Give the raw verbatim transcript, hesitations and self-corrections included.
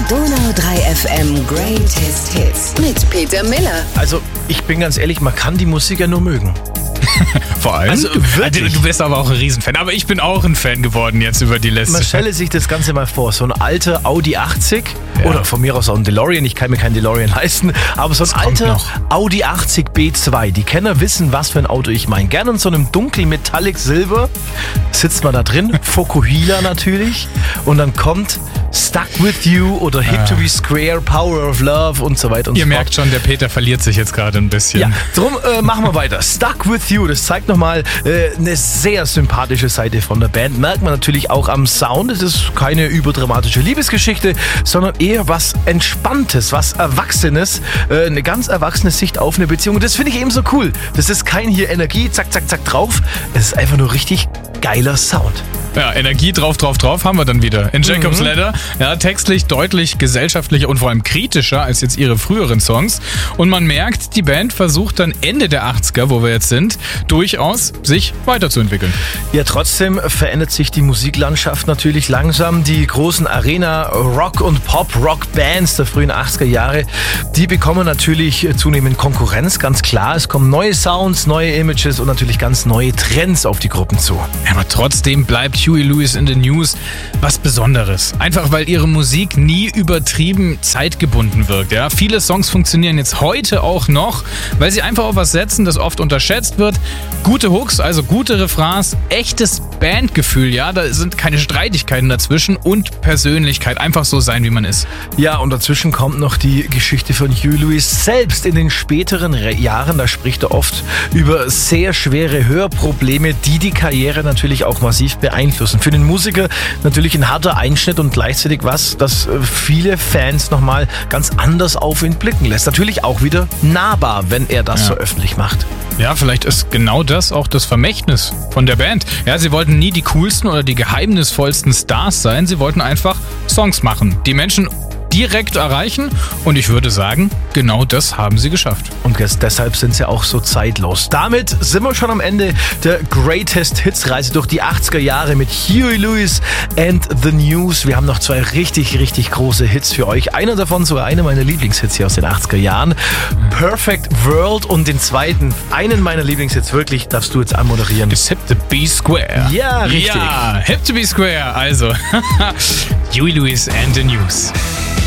Donau drei F M Greatest Hits mit Peter Miller. Also, ich bin ganz ehrlich, man kann die Musik ja nur mögen. Vor allem, also, wirklich. Du bist aber auch ein Riesenfan. Aber ich bin auch ein Fan geworden jetzt über die Liste. Man stelle sich das Ganze mal vor, so ein alter Audi achtzig ja. oder von mir aus auch ein DeLorean, ich kann mir keinen DeLorean leisten, aber so ein das alter Audi achtzig B zwei. Die Kenner wissen, was für ein Auto ich meine. Gerne in so einem dunkel Metallic Silber sitzt man da drin, Fokuhila natürlich, und dann kommt Stuck With You oder Hip ah. to Be Square, Power of Love und so weiter und Ihr so fort. Ihr merkt schon, der Peter verliert sich jetzt gerade ein bisschen. Ja, drum äh, machen wir weiter. Stuck With You, das zeigt nochmal äh, eine sehr sympathische Seite von der Band. Merkt man natürlich auch am Sound. Es ist keine überdramatische Liebesgeschichte, sondern eher was Entspanntes, was Erwachsenes. Äh, eine ganz erwachsene Sicht auf eine Beziehung. Und das finde ich eben so cool. Das ist kein hier Energie, zack, zack, zack drauf. Es ist einfach nur richtig geiler Sound. Ja, Energie drauf, drauf, drauf haben wir dann wieder. In Jacob's mhm. Ladder, ja, textlich deutlich gesellschaftlicher und vor allem kritischer als jetzt ihre früheren Songs. Und man merkt, die Band versucht dann Ende der achtziger, wo wir jetzt sind, durchaus sich weiterzuentwickeln. Ja, trotzdem verändert sich die Musiklandschaft natürlich langsam. Die großen Arena-Rock- und Pop-Rock-Bands der frühen achtziger Jahre, die bekommen natürlich zunehmend Konkurrenz, ganz klar. Es kommen neue Sounds, neue Images und natürlich ganz neue Trends auf die Gruppen zu. Aber trotzdem bleibt Huey Lewis in the News was Besonderes. Einfach weil ihre Musik nie übertrieben zeitgebunden wirkt. Ja? Viele Songs funktionieren jetzt heute auch noch, weil sie einfach auf was setzen, das oft unterschätzt wird. Gute Hooks, also gute Refrains, echtes Bandgefühl, ja, da sind keine Streitigkeiten dazwischen und Persönlichkeit, einfach so sein, wie man ist. Ja, und dazwischen kommt noch die Geschichte von Huey Lewis selbst in den späteren Jahren. Da spricht er oft über sehr schwere Hörprobleme, die die Karriere natürlich auch massiv beeinflussen. Für den Musiker natürlich ein harter Einschnitt und gleichzeitig was, das viele Fans nochmal ganz anders auf ihn blicken lässt. Natürlich auch wieder nahbar, wenn er das ja. so öffentlich macht. Ja, vielleicht ist genau das auch das Vermächtnis von der Band. Ja, sie wollten nie die coolsten oder die geheimnisvollsten Stars sein. Sie wollten einfach Songs machen, die Menschen direkt erreichen, und ich würde sagen, genau das haben sie geschafft. Und deshalb sind sie auch so zeitlos. Damit sind wir schon am Ende der Greatest Hits Reise durch die achtziger Jahre mit Huey Lewis and the News. Wir haben noch zwei richtig, richtig große Hits für euch. Einer davon sogar einer meiner Lieblingshits hier aus den achtziger Jahren. Perfect World, und den zweiten, einen meiner Lieblingshits wirklich, darfst du jetzt anmoderieren. Ist Hip to Be Square. Ja, richtig. Ja, Hip to Be Square. Also, Huey Lewis and the News.